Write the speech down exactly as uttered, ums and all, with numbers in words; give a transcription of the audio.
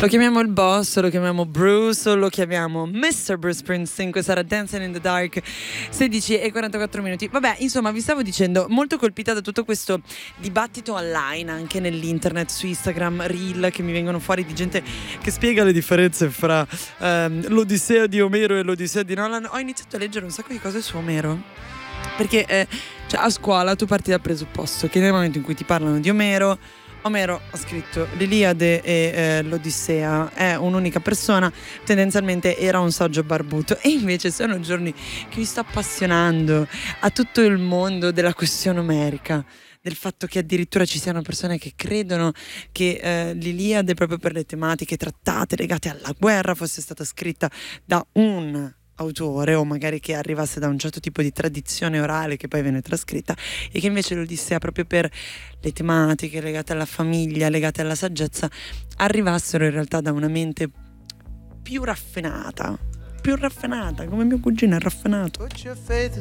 Lo chiamiamo il boss, lo chiamiamo Bruce, o lo chiamiamo mister Bruce Springsteen. Questa era Dancing in the Dark, sedici e quarantaquattro minuti. Vabbè, insomma, vi stavo dicendo, molto colpita da tutto questo dibattito online, anche nell'internet, su Instagram, reel che mi vengono fuori di gente che spiega le differenze fra ehm, l'Odissea di Omero e l'Odissea di Nolan. Ho iniziato a leggere un sacco di cose su Omero, perché eh, cioè, a scuola tu parti dal presupposto che nel momento in cui ti parlano di Omero, Omero ha scritto l'Iliade e eh, l'Odissea, è un'unica persona, tendenzialmente era un saggio barbuto, e invece sono giorni che mi sto appassionando a tutto il mondo della questione omerica, del fatto che addirittura ci siano persone che credono che eh, l'Iliade, proprio per le tematiche trattate legate alla guerra, fosse stata scritta da un autore, o magari che arrivasse da un certo tipo di tradizione orale che poi viene trascritta, e che invece l'Odissea, proprio per le tematiche legate alla famiglia, legate alla saggezza, arrivassero in realtà da una mente più raffinata più raffinata, come mio cugino è raffinato.